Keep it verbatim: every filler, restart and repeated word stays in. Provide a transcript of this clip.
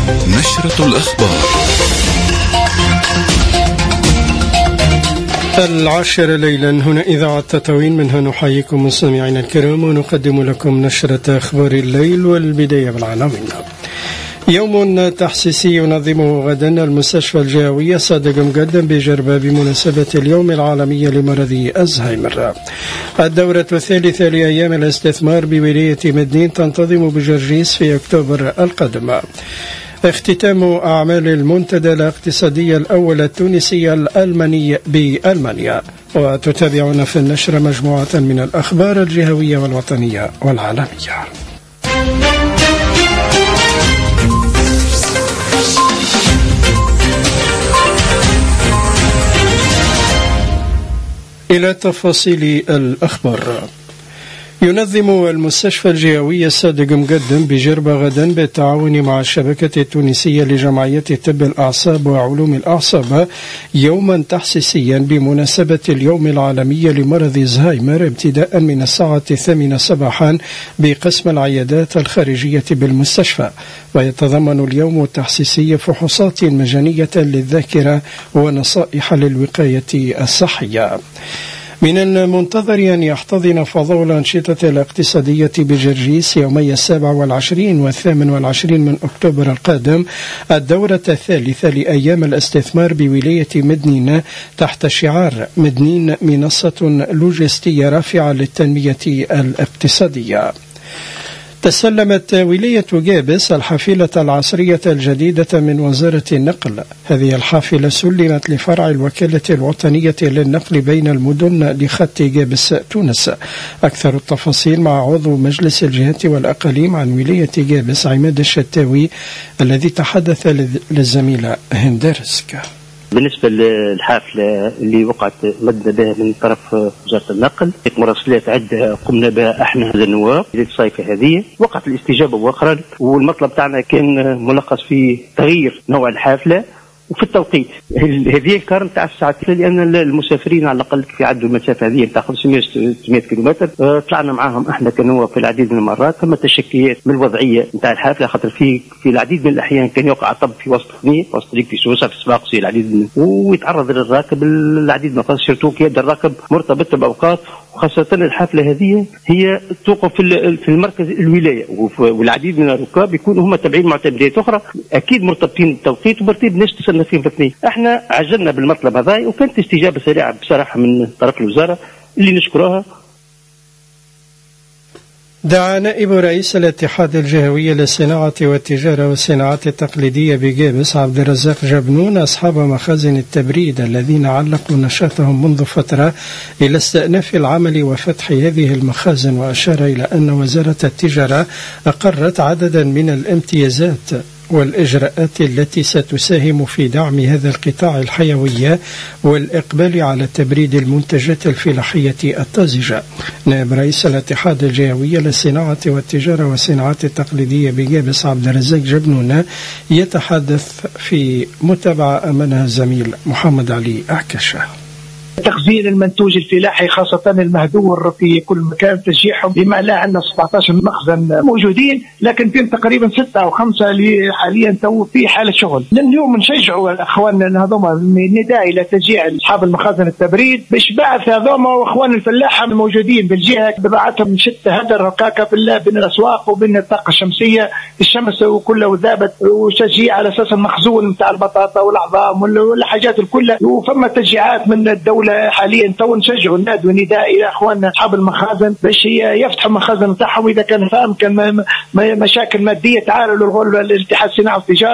نشرة الأخبار العاشرة ليلا. هنا إذاعة تطاوين، منها نحييكم مستمعينا الكرام ونقدم لكم نشرة أخبار الليل، والبداية بالعناوين. يوم تحسيسي ينظمه غدا المستشفى الجهوية صادق مقدم بجربة بمناسبة اليوم العالمي لمرض الزهايمر. الدورة الثالثة لأيام الاستثمار بولاية مدين تنتظم بجرجيس في أكتوبر القادم. اختتام أعمال المنتدى الاقتصادي الأول التونسي الألماني بألمانيا. وتتابعون في النشر مجموعة من الأخبار الجهوية والوطنية والعالمية. إلى تفاصيل الأخبار. ينظم المستشفى الجهوي الصادق مقدم بجربة غدا بالتعاون مع الشبكة التونسية لجمعية طب الأعصاب وعلوم الأعصاب يوما تحسيسيا بمناسبة اليوم العالمي لمرض الزهايمر، ابتداء من الساعة الثامنة صباحا بقسم العيادات الخارجية بالمستشفى. ويتضمن اليوم التحسيسي فحوصات مجانية للذاكرة ونصائح للوقاية الصحية. من المنتظر أن يحتضن فضاء الأنشطة الاقتصادية بجرجيس يومي السابع والعشرين والثامن والعشرين من أكتوبر القادم الدورة الثالثة لأيام الاستثمار بولاية مدنين تحت شعار مدنين منصة لوجستية رافعة للتنمية الاقتصادية. تسلمت ولاية جابس الحافلة العصرية الجديدة من وزارة النقل. هذه الحافلة سلمت لفرع الوكالة الوطنية للنقل بين المدن لخط جابس تونس. أكثر التفاصيل مع عضو مجلس الجهات والأقاليم عن ولاية جابس عماد الشتاوي الذي تحدث للزميلة هندرسك. بالنسبة للحافلة اللي وقعت مدنا بها من طرف وزارة النقل، مراسلات عدة قمنا بها احنا هذا النواب الصيفة هذه، وقعت الاستجابة مؤخرا، والمطلب تاعنا كان ملخص في تغيير نوع الحافلة وفي التوقيت. هذه الكارن تاع الساعات، لان المسافرين على الاقل في عدوا المسافه هذه تاع خمسمائة ستمائة كيلومتر، طلعنا معاهم احنا كنواب في العديد من المرات. ثم تشكيات من الوضعيه نتاع الحافله، خاطر في في العديد من الاحيان كان يوقع طب في وسط اثنين وسط طريق في سوسه في صفاقسي العديد من، ويتعرض للراكب العديد من القصص، سيرتو كي يد الراكب مرتبط باوقات، وخاصه الحافله هذه هي توقف في المركز الولايه، والعديد من الركاب يكونوا هم تابعين معتمدات اخرى اكيد مرتبطين بالتوقيت وبرتيب ناس تصلنا فيهم في اثنين. احنا عجلنا بالمطلب هذا، وكانت استجابه سريعه بصراحه من طرف الوزاره اللي نشكرها. دعا نائب رئيس الاتحاد الجهوي للصناعة والتجارة والصناعات التقليدية بجابس عبد الرزاق جبنون أصحاب مخازن التبريد الذين علقوا نشاطهم منذ فترة إلى استئناف العمل وفتح هذه المخازن، وأشار إلى أن وزارة التجارة أقرت عددا من الامتيازات والإجراءات التي ستساهم في دعم هذا القطاع الحيوي والإقبال على تبريد المنتجات الفلاحية الطازجة. نائب رئيس الاتحاد الجهوي للصناعة والتجارة والصناعات التقليدية بجابس عبد الرزاق جبنون يتحدث في متابعة أمانها الزميل محمد علي أعكشة. تخزين المنتوج الفلاحي خاصة المهدور في كل مكان، تشجيعهم بما لا عندنا سبعة عشر مخزن موجودين، لكن في تقريبا ستة أو خمسة اللي حاليا تو في حالة شغل. اليوم نشجعوا أخواننا هذوما نداء إلى تشجيع أصحاب المخازن التبريد باش بعث هذوما وأخوان الفلاحة الموجودين بالجهة بضاعتهم من شتى هدر ركاكة في بين الأسواق وبين الطاقة الشمسية، الشمس وكلها وذابت، وتشجيع على أساس المخزون نتاع البطاطا والعظام والحاجات الكلها. وفما تشجيعات من الدولة حاليا تو نشجعوا النادي ونداء الى اخواننا اصحاب المخازن باش يفتحوا المخازن نتاعهم، واذا كان فاهم كان مشاكل ماديه تعالوا للاتحاد الصناعه والتجاره.